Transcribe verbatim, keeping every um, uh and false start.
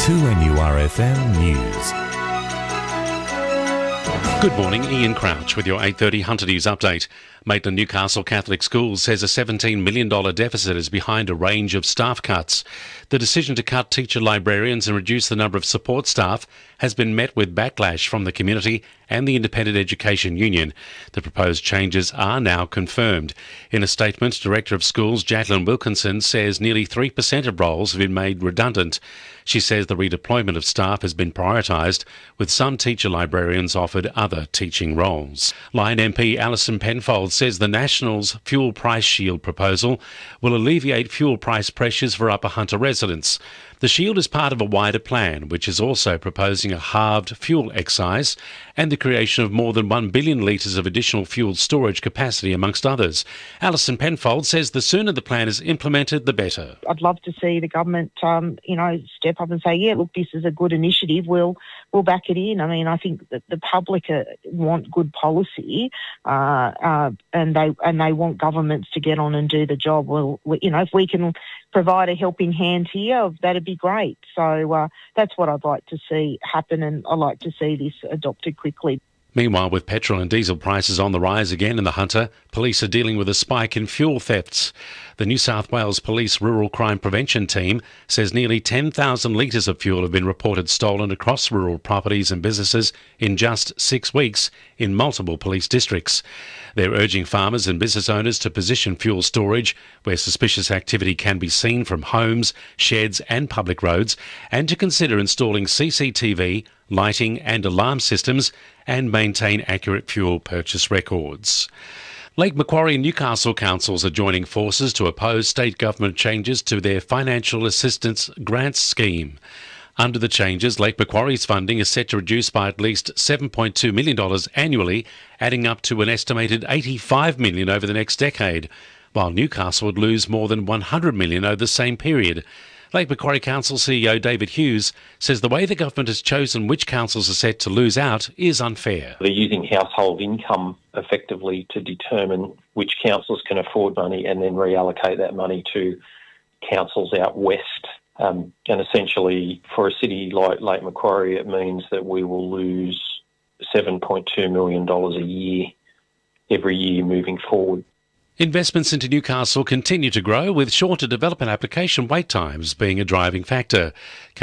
two N U R F M News. Good morning, Ian Crouch with your eight thirty Hunter News update. Maitland Newcastle Catholic Schools says a seventeen million dollars deficit is behind a range of staff cuts. The decision to cut teacher librarians and reduce the number of support staff has been met with backlash from the community and the Independent Education Union. The proposed changes are now confirmed. In a statement, Director of Schools Jacqueline Wilkinson says nearly three percent of roles have been made redundant. She says the redeployment of staff has been prioritised, with some teacher librarians offered other teaching roles. Lion M P Alison Penfold says the Nationals Fuel Price Shield proposal will alleviate fuel price pressures for Upper Hunter residents. The shield is part of a wider plan, which is also proposing a halved fuel excise and the creation of more than one billion litres of additional fuel storage capacity, amongst others. Alison Penfold says the sooner the plan is implemented, the better. I'd love to see the government, um, you know, step up and say, yeah, look, this is a good initiative. We'll we'll back it in. I mean, I think that the public uh, want good policy, uh, uh, and they and they want governments to get on and do the job. Well, we, you know, if we can provide a helping hand here, that'd be great. So uh, that's what I'd like to see happen, and I'd like to see this adopted quickly. Meanwhile, with petrol and diesel prices on the rise again in the Hunter, police are dealing with a spike in fuel thefts. The New South Wales Police Rural Crime Prevention Team says nearly ten thousand litres of fuel have been reported stolen across rural properties and businesses in just six weeks in multiple police districts. They're urging farmers and business owners to position fuel storage where suspicious activity can be seen from homes, sheds and public roads, and to consider installing C C T V, lighting and alarm systems and maintain accurate fuel purchase records. Lake Macquarie and Newcastle councils are joining forces to oppose state government changes to their financial assistance grants scheme. Under the changes, Lake Macquarie's funding is set to reduce by at least seven point two million dollars annually, adding up to an estimated eighty-five million dollars over the next decade, while Newcastle would lose more than one hundred million dollars over the same period. Lake Macquarie Council C E O David Hughes says the way the government has chosen which councils are set to lose out is unfair. They're using household income effectively to determine which councils can afford money and then reallocate that money to councils out west. Um, and essentially, for a city like Lake Macquarie, it means that we will lose seven point two million dollars a year every year moving forward. Investments into Newcastle continue to grow, with shorter development application wait times being a driving factor.